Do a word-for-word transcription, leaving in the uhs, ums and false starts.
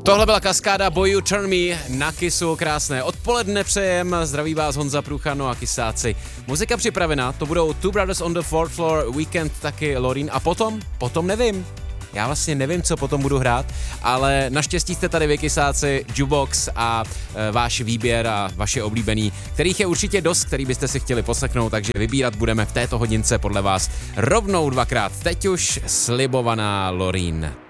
Tohle byla Kaskáda Boy You Turn Me na Kissu. Krásné odpoledne přejem, zdraví vás Honza Pruchano a Kisáci. Muzika připravena, to budou Two Brothers on the Fourth Floor, Weekend taky Loreen a potom, potom nevím. Já vlastně nevím, co potom budu hrát, ale naštěstí jste tady vy, Kisáci, Jukebox a e, váš výběr a vaše oblíbený, kterých je určitě dost, který byste si chtěli poslechnout, takže vybírat budeme v této hodince podle vás rovnou dvakrát. Teď už slibovaná Loreen.